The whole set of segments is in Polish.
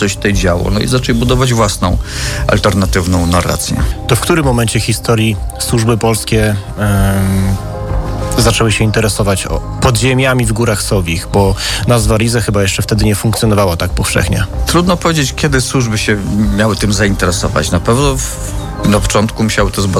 coś tutaj działo. No i zaczęli budować własną, alternatywną narrację. To w którym momencie historii służby polskie zaczęły się interesować podziemiami w Górach Sowich, bo nazwa Rize chyba jeszcze wtedy nie funkcjonowała tak powszechnie. Trudno powiedzieć, kiedy służby się miały tym zainteresować. Na pewno na początku musiała to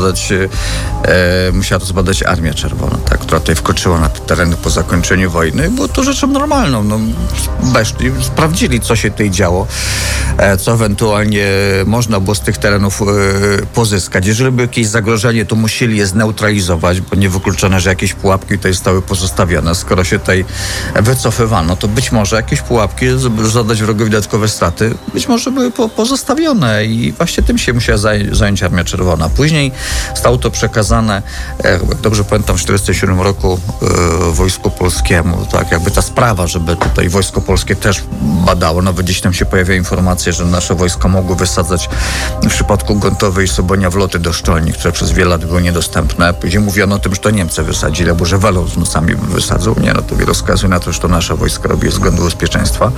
zbadać Armia Czerwona, tak, która tutaj wkroczyła na te tereny po zakończeniu wojny. Było to rzeczą normalną. No, weszli, sprawdzili, co się tutaj działo, co ewentualnie można było z tych terenów pozyskać. Jeżeli było jakieś zagrożenie, to musieli je zneutralizować, bo niewykluczone, że jakieś pułapki tutaj stały pozostawione. Skoro się tutaj wycofywano, to być może jakieś pułapki, żeby zadać wrogowi dodatkowe straty, być może były pozostawione i właśnie tym się musiała zająć Armia Czerwona. Później zostało to przekazane, jak dobrze pamiętam, w 1947 roku Wojsku Polskiemu. Tak, jakby ta sprawa, żeby tutaj Wojsko Polskie też badało. Nawet gdzieś tam się pojawia informacja, że nasze wojska mogły wysadzać w przypadku Gontowej i Sobonia wloty do Szczolni, które przez wiele lat były niedostępne. Później mówiono o tym, że to Niemcy wysadzili, albo że Welon z nocami wysadzał. Nie, no to wiele wskazuje na to, że to nasze wojska robi ze względu bezpieczeństwa.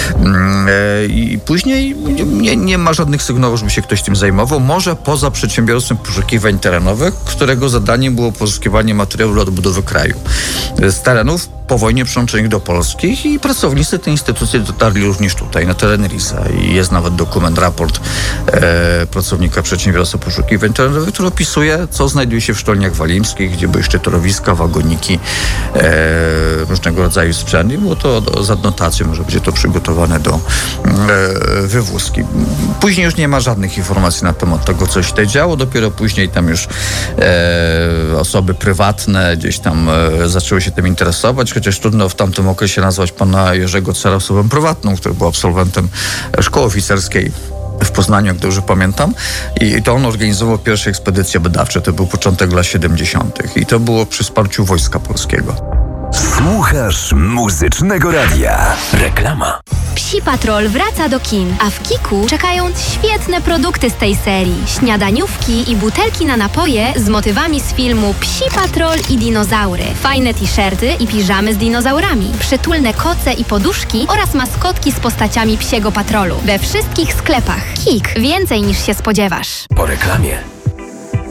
I później nie ma żadnych sygnałów, żeby się ktoś tym zajmował. Może poza przedsiębiorstwem poszukiwań terenowych, którego zadaniem było pozyskiwanie materiałów do odbudowy kraju. Z terenów po wojnie przyłączonych do polskich i pracownicy tej instytucji dotarli również tutaj, na teren Riza. I jest nawet dokument, raport pracownika przedsiębiorstwa poszukiwań terenowych, który opisuje, co znajduje się w Sztolniach Walimskich, gdzie były jeszcze torowiska, wagoniki, różnego rodzaju sprzęt. I było to z adnotacją, że będzie to przygotowane do wywózki. Później już nie ma żadnych informacji na temat tego, co się tutaj działo. Dopiero później tam już osoby prywatne gdzieś tam zaczęły się tym interesować, chociaż trudno w tamtym okresie nazwać pana Jerzego Cera osobą prywatną, który był absolwentem szkoły oficerskiej w Poznaniu, jak dobrze pamiętam. I to on organizował pierwsze ekspedycje badawcze. To był początek lat 70. I to było przy wsparciu Wojska Polskiego. Słuchasz Muzycznego Radia. Reklama. Psi Patrol wraca do kin, a w Kiku czekają świetne produkty z tej serii. Śniadaniówki i butelki na napoje z motywami z filmu Psi Patrol i dinozaury. Fajne t-shirty i piżamy z dinozaurami. Przytulne koce i poduszki oraz maskotki z postaciami Psiego Patrolu. We wszystkich sklepach. Kik. Więcej niż się spodziewasz. Po reklamie.